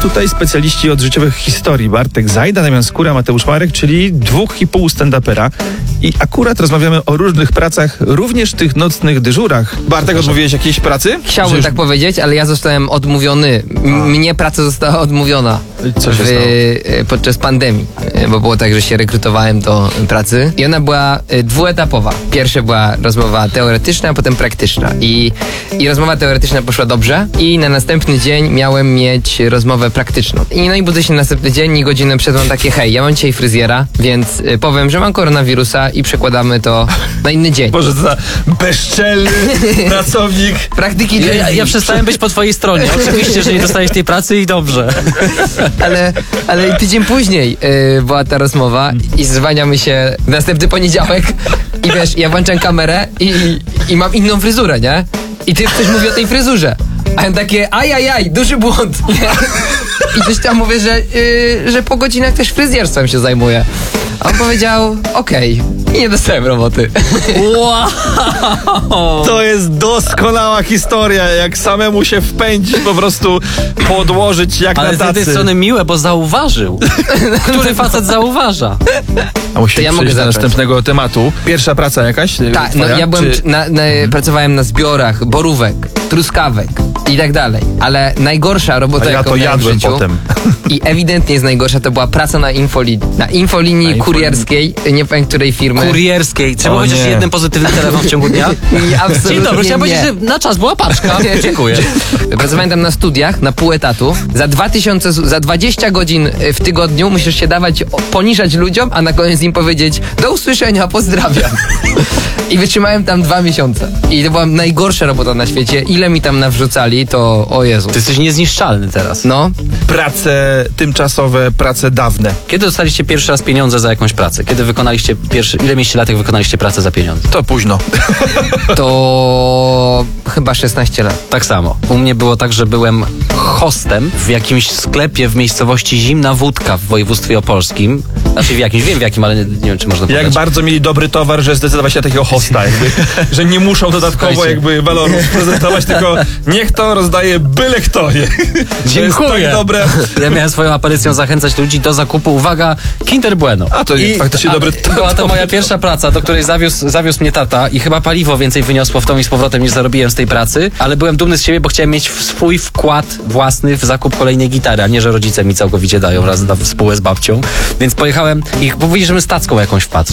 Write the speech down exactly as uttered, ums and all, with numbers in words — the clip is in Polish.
tutaj specjaliści od życiowych historii. Bartek Zajda, Damian Skóra, Mateusz Marek, czyli dwóch i pół stand-upera. I akurat rozmawiamy o różnych pracach, również tych nocnych dyżurach. Bartek, odmówiłeś jakiejś pracy? Chciałbym Że już- tak powiedzieć, ale ja zostałem odmówiony. M- Mnie praca została odmówiona. Co się w, stało? e, podczas pandemii, e, bo było tak, że się rekrutowałem do pracy i ona była e, dwuetapowa. Pierwsza była rozmowa teoretyczna, a potem praktyczna. I, I rozmowa teoretyczna poszła dobrze i na następny dzień miałem mieć rozmowę praktyczną. I no i budzę się na następny dzień i godzinę przed mam takie, hej, ja mam dzisiaj fryzjera, więc e, powiem, że mam koronawirusa i przekładamy to na inny dzień. Boże, to za bezczelny pracownik. Praktyki Ja, ja, Gen ja Z. przestałem być po twojej stronie. Oczywiście, że nie dostałeś tej pracy i dobrze. Ale, ale tydzień później yy, była ta rozmowa i zwaniamy się w następny poniedziałek i wiesz, ja włączam kamerę i, i mam inną fryzurę, nie? I ty ktoś mówi o tej fryzurze. A ja takie, ajajaj, duży błąd. I coś tam mówię, że, yy, że po godzinach też fryzjerstwem się zajmuję. A on powiedział, okej. I nie dostałem roboty. Wow! To jest doskonała historia, jak samemu się wpędzić, po prostu podłożyć jak Ale na z jednej tacy. strony miłe, bo zauważył. Który facet zauważa? A musimy To ja mogę przejść do zacząć. następnego tematu. Pierwsza praca jakaś? Tak, no Twoja? ja byłem, Czy... na, na, pracowałem na zbiorach borówek, truskawek i tak dalej, ale najgorsza robota, A ja jaką to miałem w jadłem życiu potem. i ewidentnie jest najgorsza, to była praca na infolinii, na infolinii infolinii. kurierskiej, nie powiem której firmy. Kurierskiej. Trzeba O chociaż nie. jeden pozytywny telefon w ciągu dnia? I absolutnie Dzień dobry, chciałem nie. powiedzieć, że na czas była paczka. Dziękuję. Pracowałem tam na studiach, na pół etatu. Za dwa tysiące, z- za dwadzieścia godzin y, w tygodniu musisz się dawać, o- poniżać ludziom, a na koniec im powiedzieć do usłyszenia, pozdrawiam. I wytrzymałem tam dwa miesiące. I to była najgorsza robota na świecie. Ile mi tam nawrzucali, to o Jezu. Ty jesteś niezniszczalny teraz. No, Prace tymczasowe, prace dawne. Kiedy dostaliście pierwszy raz pieniądze za jakąś pracę? Kiedy wykonaliście pierwszy... Ile mieliście lat, jak wykonaliście pracę za pieniądze? To późno. to chyba szesnaście lat. Tak samo. U mnie było tak, że byłem hostem w jakimś sklepie w miejscowości Zimna Wódka w województwie opolskim. Znaczy w jakimś, wiem w jakim, ale nie, nie wiem, czy można Jak powiedzieć. bardzo mieli dobry towar, że zdecydować się na takiego hosta, jakby, że nie muszą dodatkowo Słuchajcie. jakby walorów prezentować, tylko niech to rozdaje byle kto. Nie? To jest tak dobre. Ja miałem swoją aparycją zachęcać ludzi do zakupu, uwaga, Kinder Bueno. A to jest faktycznie a, dobry Była to moja pierwsza praca, do której zawiózł, zawiózł mnie tata i chyba paliwo więcej wyniosło w tą i z powrotem niż zarobiłem z tej pracy, ale byłem dumny z siebie, bo chciałem mieć swój wkład własny w zakup kolejnej gitary, a nie, że rodzice mi całkowicie dają raz na spółę z babcią. Więc pojechałem i powiedzieli, że bym stacką jakąś wpadł.